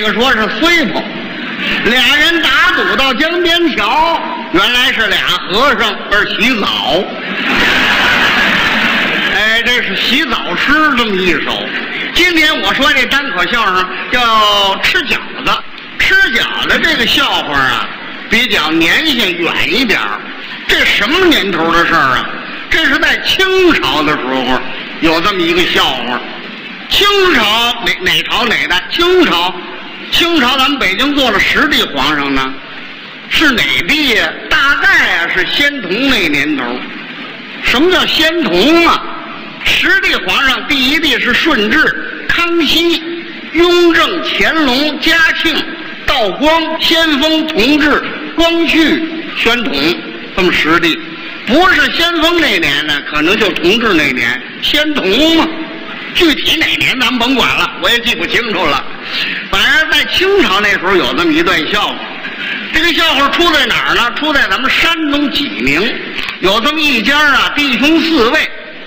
个说是随婆，俩人打赌到江边桥，原来是俩和尚而洗澡。哎，这是洗澡诗这么一首。今天我说这单口相声叫吃饺子。吃饺子这个笑话啊，比较年限远一点。这什么年头的事儿啊？这是在清朝的时候有这么一个笑话。清朝哪朝哪代？清朝咱们北京做了10帝皇上呢，是哪帝呀？大概啊是宣统那年头。什么叫宣统啊？10帝皇上，第一帝是顺治、康熙、雍正、乾隆、嘉庆、道光、先锋、同治、光绪、宣统，这么10帝。不是先锋那年呢，可能就同治那年，宣统嘛。具体哪年咱们甭管了，我也记不清楚了。反正在清朝那时候有这么一段笑话。这个笑话出在哪儿呢？出在咱们山东济宁，有这么一家啊，弟兄4位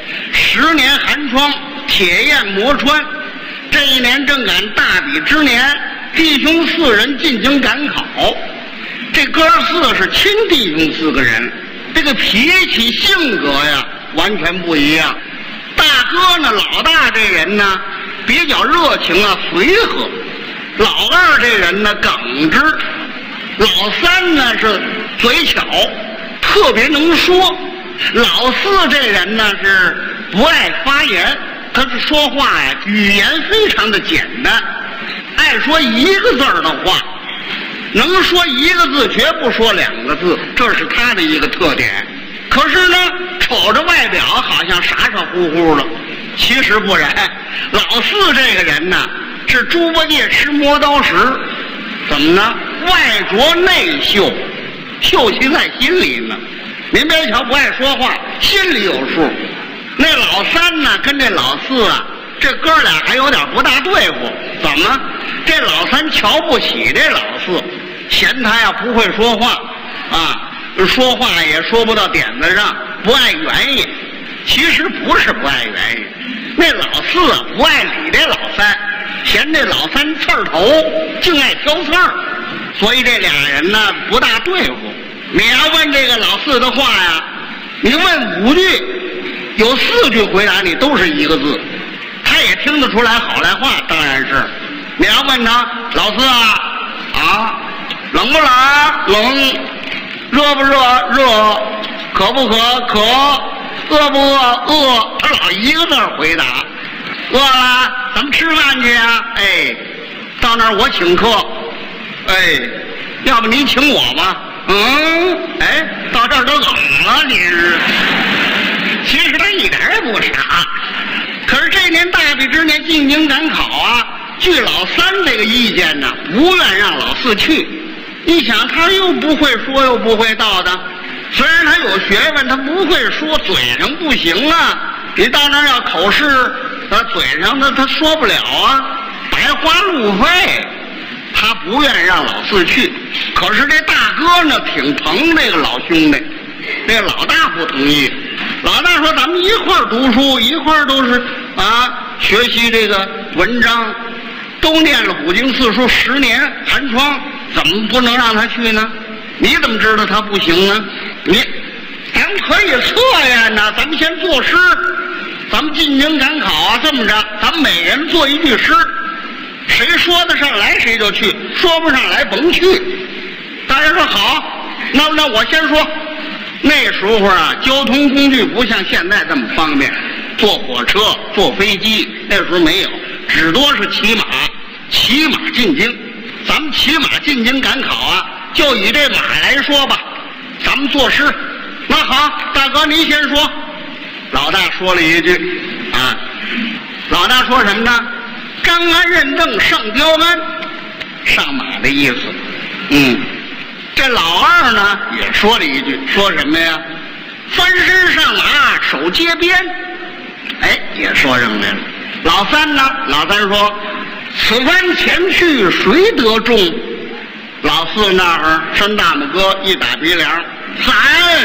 ，10年寒窗，铁砚磨穿。这一年正赶大比之年，弟兄4人进京赶考。这哥4是亲弟兄4个人，这个脾气性格呀完全不一样。大哥呢，老大这人呢比较热情啊，随和；老二这人呢耿直；老三呢是嘴巧，特别能说；老4这人呢是不爱发言，他是说话呀语言非常的简单，爱说一个字的话，能说一个字绝不说2个字，这是他的一个特点。可是呢，瞅着外表好像傻傻乎乎的，其实不然。老4这个人呢，是猪八戒吃磨刀石，怎么呢？外拙内秀，秀气在心里呢。您别瞧不爱说话，心里有数。那老3呢，跟这老4啊，这哥俩还有点不大对付。怎么？这老3瞧不起这老4，嫌他呀不会说话啊。说话也说不到点子上，不爱原因。其实不是不爱原因，那老4啊不爱理这老3，嫌这老3刺儿头，净爱挑刺儿，所以这俩人呢不大对付。你要问这个老4的话呀，你问5句，有4句回答你都是一个字，他也听得出来好赖话。当然是，你要问他老4啊，冷不冷？冷。热不热？热。渴不渴？渴。饿不饿？饿。他老一个字回答。饿了，咱们吃饭去啊！哎，到那儿我请客。哎，要不您请我吧？哎，到这儿都冷了，你是。其实他一点也不傻，可是这年大比之年进京赶考啊，据老3这个意见呢，不愿让老4去。你想他又不会说又不会道的，虽然他有学问，他不会说，嘴上不行啊。你到那儿要口试，嘴上他说不了啊，白花路费。他不愿让老4去，可是这大哥呢挺疼这个老兄弟，这老大不同意。老大说咱们一块儿读书，一块儿都是学习这个文章，都念了5经4书10年寒窗，怎么不能让他去呢？你怎么知道他不行呢？咱们可以测验呢，咱们先作诗，咱们进京赶考啊，这么着，咱们每人做一句诗，谁说得上来谁就去，说不上来甭去。大家说好，那我先说。那时候啊，交通工具不像现在这么方便，坐火车、坐飞机，那时候没有，只多是骑马进京。咱们骑马进京赶考啊，就以这马来说吧，咱们作诗。那好，大哥您先说。老大说了一句老大说什么呢？张安认证上雕鞍，上马的意思。这老二呢也说了一句，说什么呀？翻身上马手接鞭，也说上来了。老三呢？老三说此番前去谁得中？老四那儿伸大拇哥一打鼻梁，咱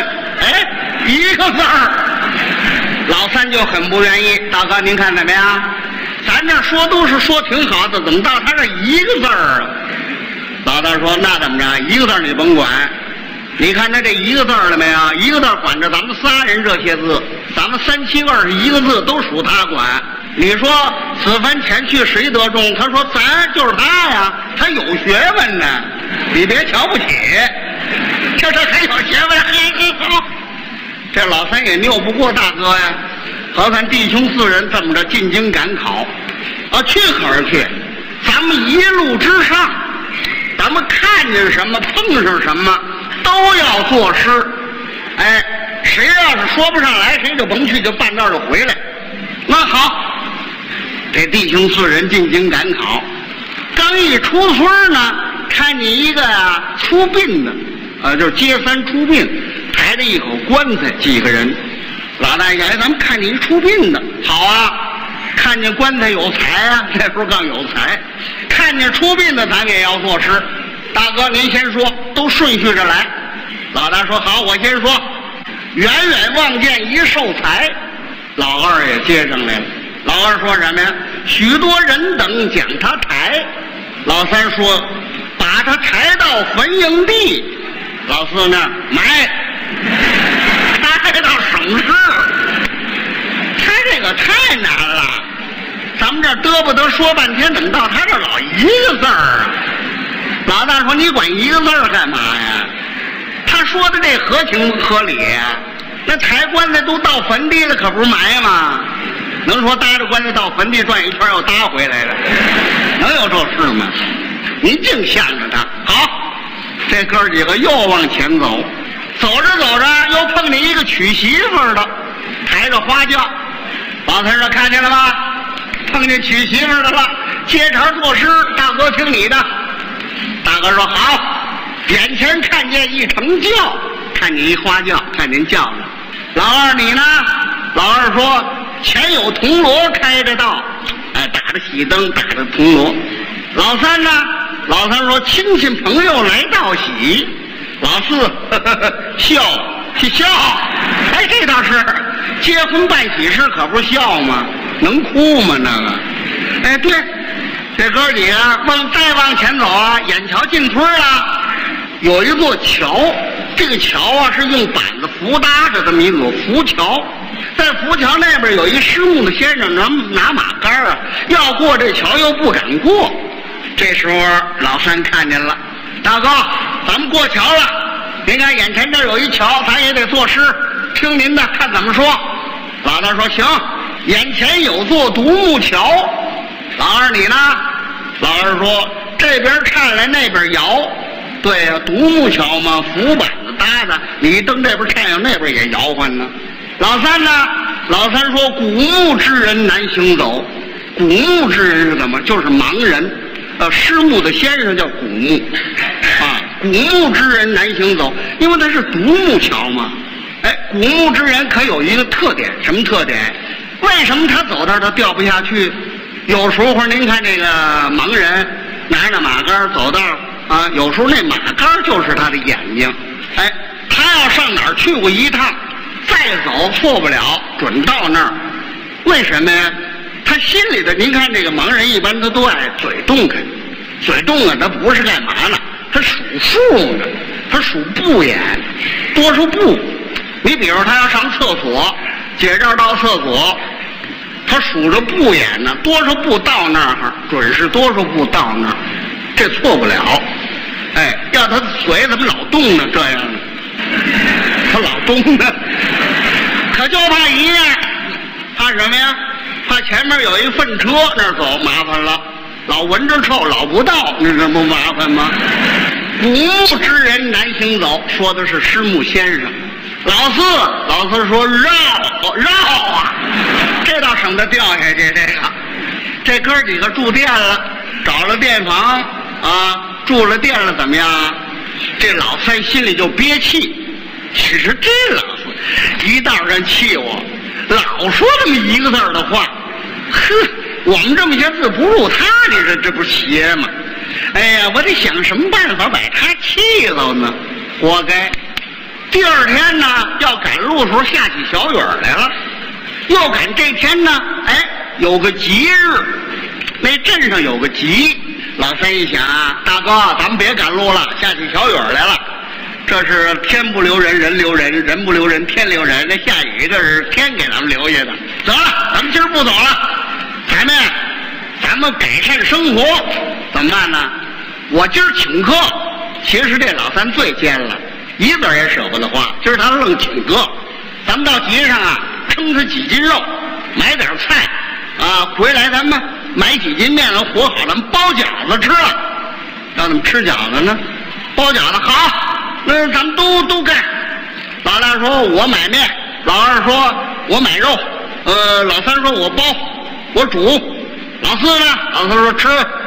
一个字儿。老三就很不愿意，大哥您看怎么样？ 咱这说都是说挺好的，怎么到他这一个字儿啊？老大说那怎么着，一个字你甭管，你看他这一个字了没有？一个字管着咱们仨人这些字，咱们3、7、21个字都属他管。你说此番前去谁得中？他说咱就是他呀，他有学问呢，你别瞧不起。这还有学问，好。这老三也拗不过大哥呀，和咱弟兄4人这么着进京赶考，去可是去，咱们一路之上，咱们看见什么碰上什么都要作诗。哎，谁要是说不上来，谁就甭去，就半道就回来。那好，这弟兄4人进京赶考，刚一出村呢，看见一个出殡的，就是接3出殡，抬着一口棺材，几个人。老大爷，咱们看见一出殡的，好啊，看见棺材有才啊，这时候刚有才，看见出殡的咱也要作诗。大哥您先说，都顺序着来。老大说好，我先说，远远望见一寿才。老二也接上来了。老二说什么呀？许多人等将他抬。老三说把他抬到坟营地。老四呢埋，抬到省市。他这个太难了，咱们这嘚不得说半天，怎么到他这老一个字儿啊？老大说你管一个字儿干嘛呀？他说的这合情合理呀。那抬棺材都到坟地了，可不是埋吗？能说搭着棺材到坟地转一圈又搭回来了？能有这事吗？您净向着他。好，这哥几个又往前走，走着走着又碰见一个娶媳妇的，抬着花轿。老三说看见了吧？碰见娶媳妇的了，接茬作诗，大哥听你的。大哥说好，眼前看见一乘轿，看见一花轿，看见轿子。老二你呢？老二说前有铜锣开着道，打着喜灯，打着铜锣。老三呢？老三说亲戚朋友来道喜。老四笑。哎，这倒是，结婚办喜事可不是笑吗？能哭吗那个？哎，对，这哥几个再往前走啊，眼瞧进村了，有一座桥，这个桥啊是用板子扶搭着这么一座浮桥，在浮桥那边有一失目的先生拿马杆啊，要过这桥又不敢过。这时候老三看见了，大哥，咱们过桥了，您看眼前这有一桥，咱也得作诗，听您的，看怎么说。老大说行，眼前有座独木桥。老二你呢？老二说这边颤来那边摇。对呀，独木桥嘛，浮板子搭的，你一蹬这边颤悠，那边也摇晃呢。老三呢？老三说古木之人难行走。古木之人是怎么？就是盲人，失目的先生叫古木啊。古木之人难行走，因为他是独木桥嘛。哎，古木之人可有一个特点，什么特点？为什么他走这儿他掉不下去？有时候您看这个盲人拿着马杆走道啊，有时候那马杆就是他的眼睛。哎，他要上哪儿去过一趟，再走错不了，准到那儿。为什么呀？他心里的，您看这个盲人一般他都爱嘴动开，嘴动啊，他不是干嘛呢？他数数呢，他数步眼，多少步。你比如他要上厕所，解这儿到厕所，他数着步眼呢，多少步到那儿，准是多少步到那儿，这错不了。哎，要他嘴怎么老动呢？这样他老动呢，可就怕一样，怕什么呀？怕前面有一粪车那儿走，麻烦了，老闻着臭，老不到，那这不麻烦吗？古木之人难行走，说的是失目先生。老四说绕啊，这倒省得掉下去。这哥几个住店了，找了店房啊，住了店了，怎么样？这老三心里就憋气。其实这老四一道上气我，老说这么一个字的话，呵，我们这么些字不入他，你说这不邪吗？哎呀，我得想什么办法把他气了呢？活该。第二天呢，要赶路的时候下起小雨来了，又赶这天呢，哎， 有个吉日，那镇上有个吉。老三一想啊，大哥，咱们别赶路了，下起小雨来了。这是天不留人，人留人；人不留人，天留人。那下雨，这是天给咱们留下的。得了，咱们今儿不走了，咱们改善生活，怎么办呢？我今儿请客。其实这老三最奸了，一个也舍不得花。今儿他愣请客，咱们到集上啊，称他几斤肉，买点菜啊，回来咱们买几斤面了，和好了，包饺子吃了。让他们吃饺子呢，包饺子好，那咱们都干。老大说我买面，老二说我买肉，老三说我包，我煮。老四呢？老四说吃，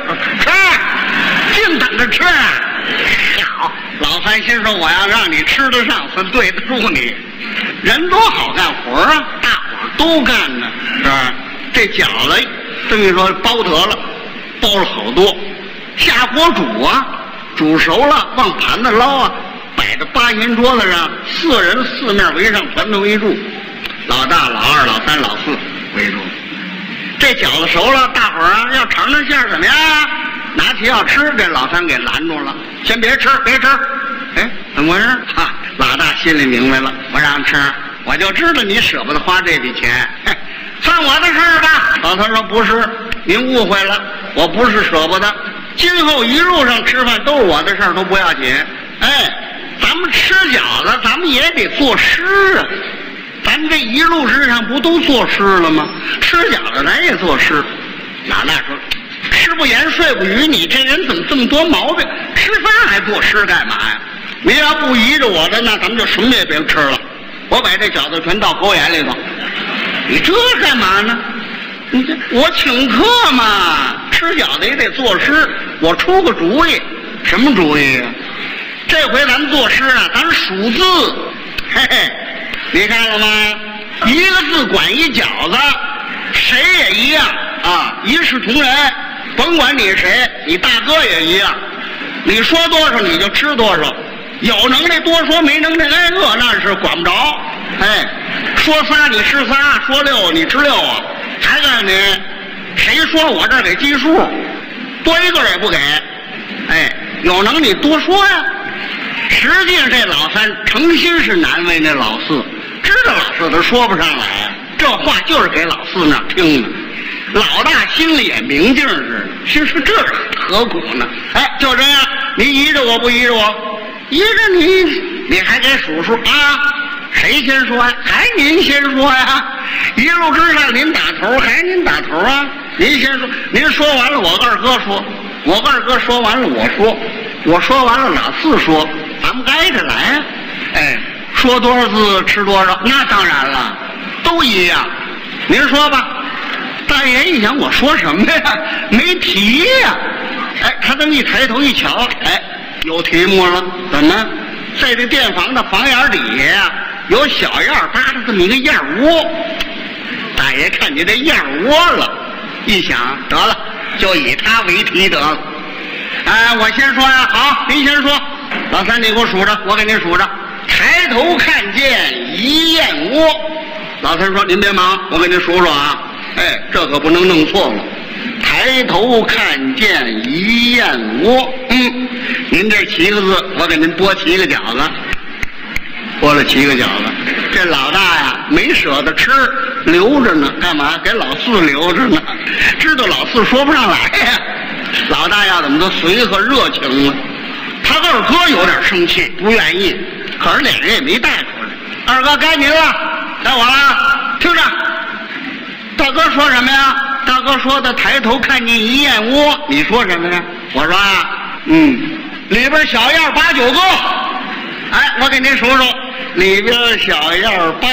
净等着吃啊！好，老三心说我要让你吃得上，才对得住你。人多好干活啊，大伙儿都干呢，是吧？这饺子这么一说包得了，包了好多，下锅煮啊，煮熟了往盘子捞啊，摆在八仙桌子上，4人4面围上，团头围住，老大、老二、老三、老四围住。这饺子熟了，大伙儿啊要尝尝馅儿怎么样？拿起要吃，这老三给拦住了，先别吃，别吃。哎，怎么回事？哈，老大心里明白了，我让吃，我就知道你舍不得花这笔钱，算我的事儿吧。老三说不是，您误会了，我不是舍不得，今后一路上吃饭都是我的事儿，都不要紧。哎，咱们吃饺子，咱们也得作诗啊。咱们这一路之上不都作诗了吗？吃饺子咱也作诗。老大说吃不言睡不语，你这人怎么这么多毛病？吃饭还作诗干嘛呀？你要不依着我的，那咱们就什么也别吃了。我把这饺子全倒狗眼里头。你这干嘛呢？你这我请客嘛，吃饺子也得作诗。我出个主意，什么主意啊？这回咱作诗啊，咱数字。嘿嘿，你看了吗？一个字管一饺子，谁也一样啊，一视同仁。甭管你谁，你大哥也一样。你说多少你就吃多少，有能耐多说，没能耐挨饿那是管不着。哎，说仨你吃仨，说6你吃6啊。还告诉你，谁说我这儿给计数，多一个也不给。哎，有能你多说呀。实际上这老三诚心是难为那老四，知道老四他说不上来，这话就是给老四那听的。老大心里也明镜似的，心说这何苦呢？哎，就这样，你依着我不依着我？依着你还给数数啊？谁先说呀？还您先说呀？一路之上您打头，还您打头啊？您先说，您说完了我二哥说，我二哥说完了我说，我说完了老四说，咱们挨着来啊！哎，说多少字吃多少，那当然了，都一样。您说吧。大爷一想，我说什么呀？没题呀！哎，他这么一抬头一瞧，哎，有题目了。怎么？在这店房的房檐底下呀，有小燕搭着这么一个燕窝。大爷看见这燕窝了，一想，得了，就以他为题得了。哎，我先说呀，好，您先说。老三，你给我数着，我给您数着。抬头看见一燕窝。老三说：“您别忙，我给您数数啊。”哎，这可不能弄错了。抬头看见一燕窝，您这7个字，我给您拨7个饺子，拨了7个饺子。这老大呀，没舍得吃，留着呢，干嘛？给老四留着呢，知道老四说不上来呀。老大要怎么都随和热情了。他二哥有点生气，不愿意，可是俩人也没带出来。二哥该您了，该我了，听着。大哥说什么呀？大哥说的抬头看见一燕窝，你说什么呀？我说啊，里边小燕8、9个。哎，我给您数数，里边小燕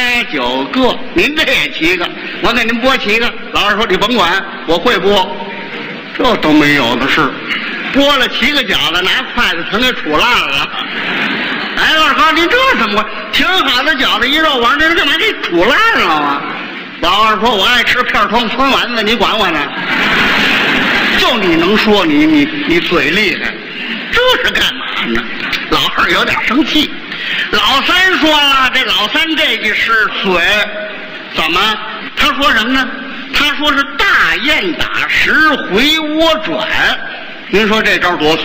8、9个，您这也7个，我给您拨7个。老二说你甭管，我会拨，这都没有的事。拨了7个饺子，拿筷子全给杵烂了。哎，二哥，您这怎么挺好的饺子一肉丸，这干嘛给杵烂了啊？老二说：“我爱吃片汤酸丸子，你管我呢？就你能说，你嘴厉害，这是干嘛呢？”老二有点生气。老三说了，这老三这句诗嘴怎么？他说什么呢？他说是大雁打10回窝转。您说这招多损